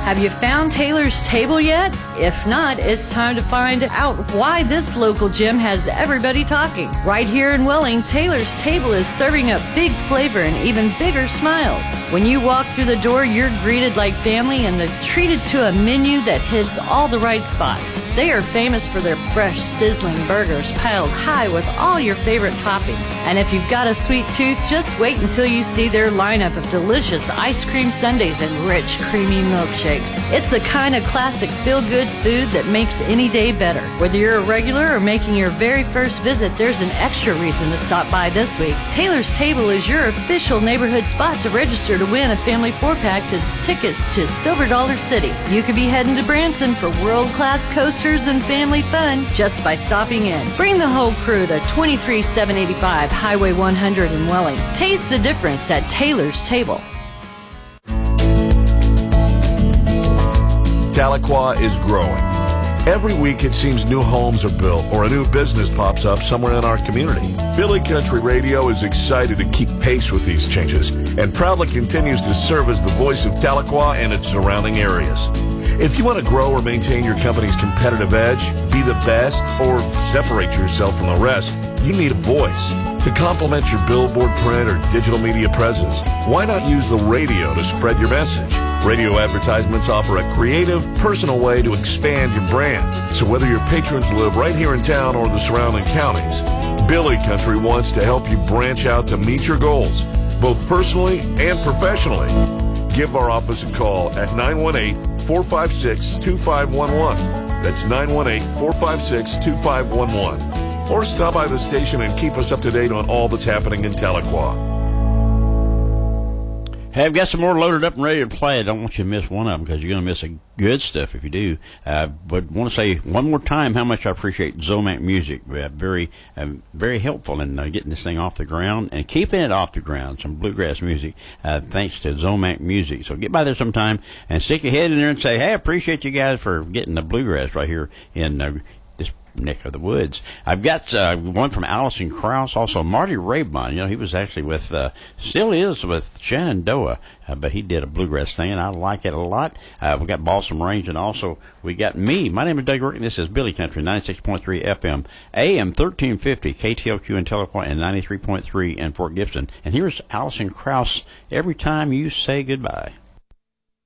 Have you found Taylor's Table yet? If not, it's time to find out why this local gym has everybody talking. Right here in Welling, Taylor's Table is serving up big flavor and even bigger smiles. When you walk through the door, you're greeted like family and treated to a menu that hits all the right spots. They are famous for their fresh, sizzling burgers piled high with all your favorite toppings. And if you've got a sweet tooth, just wait until you see their lineup of delicious ice cream sundaes and rich, creamy milkshakes. It's the kind of classic feel-good food that makes any day better. Whether you're a regular or making your very first visit, there's an extra reason to stop by this week. Taylor's Table is your official neighborhood spot to register to win a family 4-pack to tickets to Silver Dollar City. You could be heading to Branson for world-class coasters and family fun just by stopping in. Bring the whole crew to 23785 Highway 100 in Welling. Taste the difference at Taylor's Table. Tahlequah is growing. Every week it seems new homes are built or a new business pops up somewhere in our community. Billy Country Radio is excited to keep pace with these changes and proudly continues to serve as the voice of Tahlequah and its surrounding areas. If you want to grow or maintain your company's competitive edge, be the best, or separate yourself from the rest, you need a voice. To complement your billboard, print, or digital media presence, why not use the radio to spread your message? Radio advertisements offer a creative, personal way to expand your brand. So whether your patrons live right here in town or the surrounding counties, Billy Country wants to help you branch out to meet your goals, both personally and professionally. Give our office a call at 918-456-2511. That's 918-456-2511. Or stop by the station and keep us up to date on all that's happening in Tahlequah. Hey, I've got some more loaded up and ready to play. I don't want you to miss one of them because you're going to miss the good stuff if you do. But want to say one more time how much I appreciate Zomac Music. Very helpful in getting this thing off the ground and keeping it off the ground. Some bluegrass music, thanks to Zomac Music. So get by there sometime and stick your head in there and say, hey, I appreciate you guys for getting the bluegrass right here in this neck of the woods. I've got one from Allison Krauss, also Marty Raybon. You know, he was actually with, still is with Shenandoah, but he did a bluegrass thing, and I like it a lot. We got Balsam Range, and also we got me. My name is Doug Rick, and this is Billy Country, 96.3 FM, AM 1350, KTLQ in Tahlequah, and 93.3 in Fort Gibson. And here's Allison Krauss, Every Time You Say Goodbye.